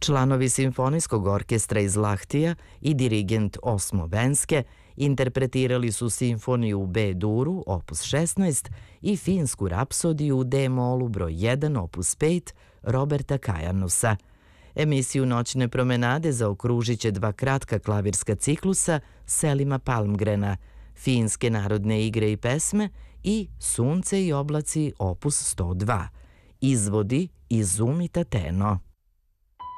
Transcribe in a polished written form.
Članovi simfonijskog orkestra iz Lahtija i dirigent Osmo Venske interpretirali su simfoniju u B-duru, opus 16, i finsku rapsodiju u D-molu broj 1, opus 5, Roberta Kajanusa. Emisiju Noćne promenade zaokružit će dva kratka klavirska ciklusa Selima Palmgrena, Finske narodne igre i pesme i Sunce i oblaci, opus 102. Izvodi Izumi Tateno.